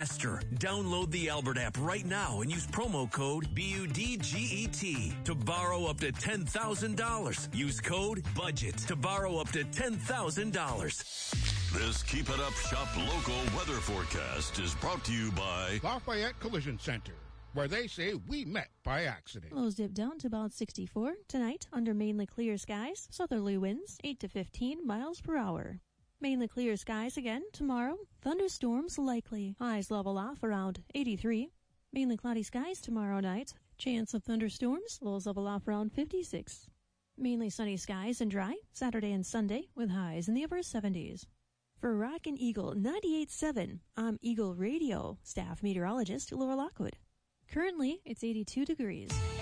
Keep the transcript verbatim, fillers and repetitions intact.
faster. Download the Albert app right now and use promo code B U D G E T to borrow up to ten thousand dollars. Use code BUDGET to borrow up to ten thousand dollars. This Keep It Up Shop local weather forecast is brought to you by Lafayette Collision Center, where they say we met by accident. Lows dip down to about sixty-four. Tonight, under mainly clear skies, southerly winds eight to fifteen miles per hour. Mainly clear skies again tomorrow. Thunderstorms likely. Highs level off around eighty-three. Mainly cloudy skies tomorrow night. Chance of thunderstorms. Lows level off around fifty-six. Mainly sunny skies and dry Saturday and Sunday with highs in the upper seventies. For Rockin' Eagle ninety-eight point seven, I'm Eagle Radio staff meteorologist Laura Lockwood. Currently, it's eighty-two degrees.